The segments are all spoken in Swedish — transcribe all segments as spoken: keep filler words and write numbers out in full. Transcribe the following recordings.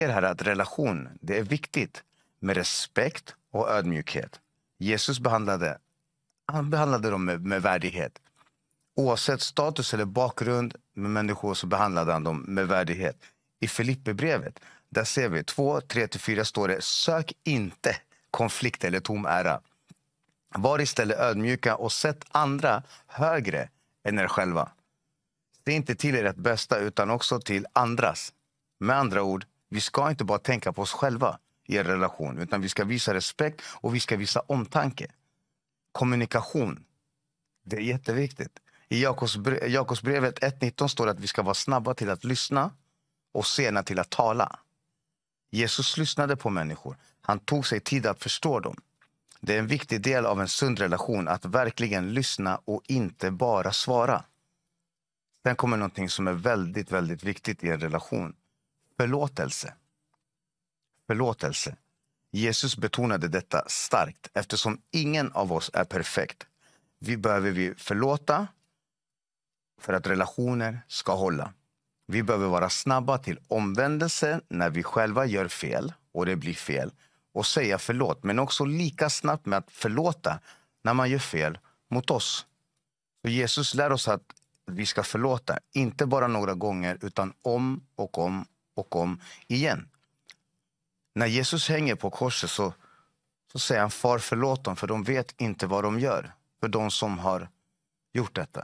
här att relation, det är viktigt med respekt och ödmjukhet. Jesus behandlade, han behandlade dem med, med värdighet. Oavsett status eller bakgrund med människor så behandlade han dem med värdighet. I Filipperbrevet, där ser vi två, tre till fyra står det: sök inte konflikt eller tom ära. Var istället ödmjuka och sätt andra högre än er själva. Det är inte till ert bästa utan också till andras. Med andra ord, vi ska inte bara tänka på oss själva i en relation, utan vi ska visa respekt och vi ska visa omtanke. Kommunikation, det är jätteviktigt. I Jakobsbre- Jakobsbrevet ett nitton står det att vi ska vara snabba till att lyssna och sena till att tala. Jesus lyssnade på människor. Han tog sig tid att förstå dem. Det är en viktig del av en sund relation att verkligen lyssna och inte bara svara. Sen kommer någonting som är väldigt, väldigt viktigt i en relation. Förlåtelse. Förlåtelse. Jesus betonade detta starkt eftersom ingen av oss är perfekt. Vi behöver vi förlåta för att relationer ska hålla. Vi behöver vara snabba till omvändelse när vi själva gör fel och det blir fel och säga förlåt, men också lika snabbt med att förlåta när man gör fel mot oss. Så Jesus lär oss att vi ska förlåta, inte bara några gånger utan om och om och om igen. När Jesus hänger på korset så, så säger han: far, förlåt dem, för de vet inte vad de gör. För de som har gjort detta.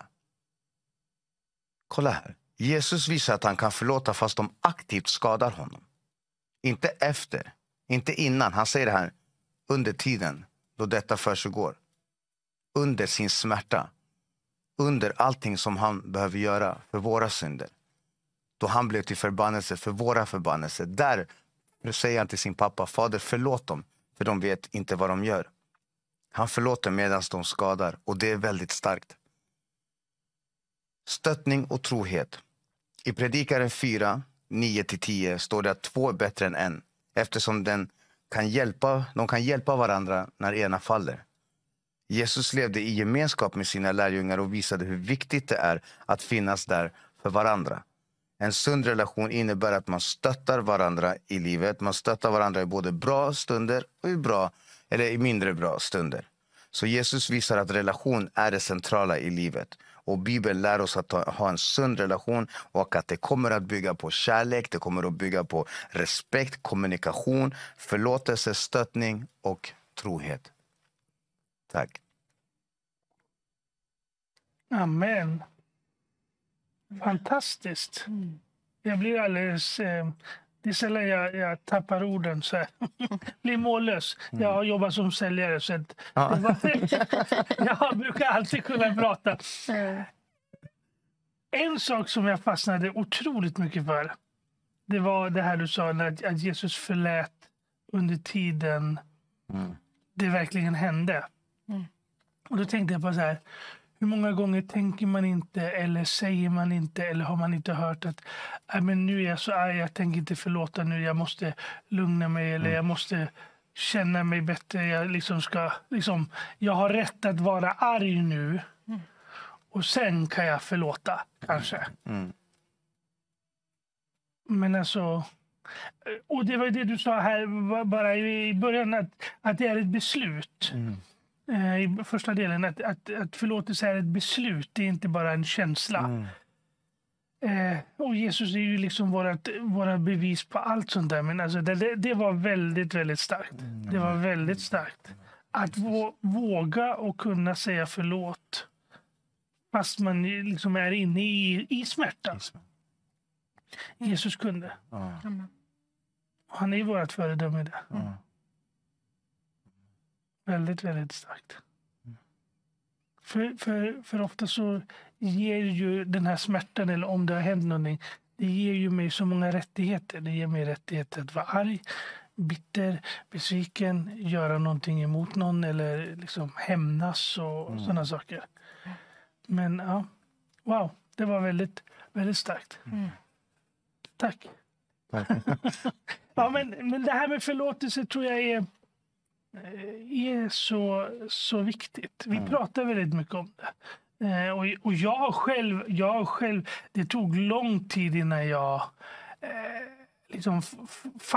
Kolla här. Jesus visar att han kan förlåta fast de aktivt skadar honom. Inte efter, inte innan. Han säger det här under tiden då detta försiggår. Under sin smärta. Under allting som han behöver göra för våra synder. Då han blev till förbannelse för våra förbannelser. Där säger han till sin pappa: fader, förlåt dem, för de vet inte vad de gör. Han förlåter medan de skadar, och det är väldigt starkt. Stöttning och trohet. I Predikaren fyra, nio till tio står det att två är bättre än en, eftersom den kan hjälpa, de kan hjälpa varandra när ena faller. Jesus levde i gemenskap med sina lärjungar och visade hur viktigt det är att finnas där för varandra. En sund relation innebär att man stöttar varandra i livet. Man stöttar varandra i både bra stunder och i, bra, eller i mindre bra stunder. Så Jesus visar att relation är det centrala i livet. Och Bibeln lär oss att ha, ha en sund relation och att det kommer att bygga på kärlek, det kommer att bygga på respekt, kommunikation, förlåtelse, stöttning och trohet. Tack. Amen. Fantastiskt. Mm. Jag blir alldeles... Eh, det är sällan jag, jag tappar orden så här. Blir mållös. Mm. Jag har jobbat som säljare så att Ja. det var, jag brukar alltid kunna prata. Mm. En sak som jag fastnade otroligt mycket för, det var det här du sa, när, att Jesus förlät under tiden Mm. det verkligen hände. Mm. Och då tänkte jag på så här: hur många gånger tänker man inte eller säger man inte eller har man inte hört att äh, men nu är jag så arg, jag tänker inte förlåta nu, jag måste lugna mig eller Mm. jag måste känna mig bättre, jag liksom ska liksom, jag har rätt att vara arg nu Mm. och sen kan jag förlåta kanske. Mm. Men alltså, och det var det du sa här bara i början, att, att det är ett beslut. Mm. I första delen, att, att, att förlåtelse är ett beslut, det är inte bara en känsla. Mm. Eh, och Jesus är ju liksom vårat, våra bevis på allt sånt där. Men alltså det, det, det var väldigt, väldigt starkt. Det var väldigt starkt. Att vå, våga och kunna säga förlåt fast man liksom är inne i, i smärtan. Jesus kunde. Ja. Och han är vårt föredöme i det. Ja. Väldigt, väldigt starkt. För, för, för ofta så ger ju den här smärtan, eller om det har hänt någonting, det ger ju mig så många rättigheter. Det ger mig rättigheter att vara arg, bitter, besviken, göra någonting emot någon eller liksom hämnas och Mm. sådana saker. Men ja, wow, det var väldigt, väldigt starkt. Mm. Tack. Tack. Ja, men, men det här med förlåtelse tror jag är, är så, så viktigt. Vi Mm. pratar väldigt mycket om det. Eh, och, och jag själv, jag själv, det tog lång tid innan jag eh, liksom f- f-